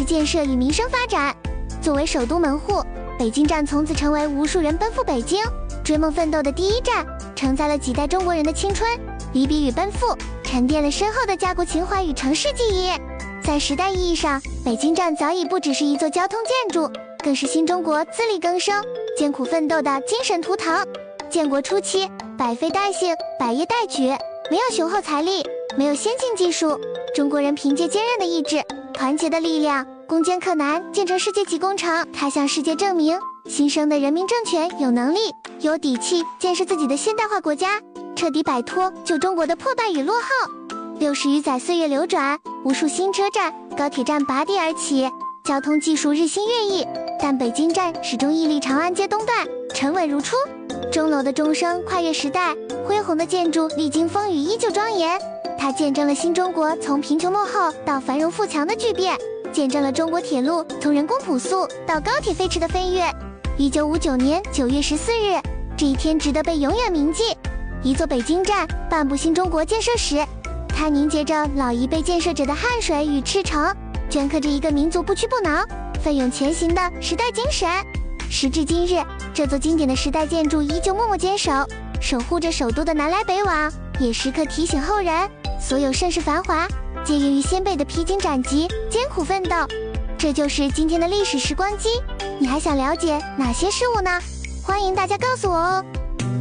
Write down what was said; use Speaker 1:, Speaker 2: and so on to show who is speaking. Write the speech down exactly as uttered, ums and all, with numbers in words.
Speaker 1: 是建设与民生发展。作为首都门户，北京站从此成为无数人奔赴北京、追梦奋斗的第一站，承载了几代中国人的青春、离别与奔赴，沉淀了深厚的家国情怀与城市记忆。在时代意义上，北京站早已不只是一座交通建筑，更是新中国自力更生、艰苦奋斗的精神图腾。建国初期，百废待兴，百业待举，没有雄厚财力，没有先进技术，中国人凭借坚韧的意志、团结的力量，攻坚克难，建成世界级工程。他向世界证明，新生的人民政权有能力、有底气建设自己的现代化国家，彻底摆脱旧中国的破败与落后。六十余载岁月流转，无数新车站、高铁站拔地而起，交通技术日新月异，但北京站始终屹立长安街东段，沉稳如初。钟楼的钟声跨越时代，恢宏的建筑历经风雨依旧庄严。它见证了新中国从贫穷落后到繁荣富强的巨变，见证了中国铁路从人工朴素到高铁飞驰的飞跃。一九五九年九月十四日，这一天值得被永远铭记。一座北京站，半部新中国建设史，它凝结着老一辈建设者的汗水与赤诚，镌刻着一个民族不屈不挠、奋勇前行的时代精神。时至今日，这座经典的时代建筑依旧默默坚守，守护着首都的南来北往，也时刻提醒后人，所有盛世繁华皆源于先辈的披荆斩棘、艰苦奋斗。这就是今天的历史时光机，你还想了解哪些事物呢？欢迎大家告诉我哦。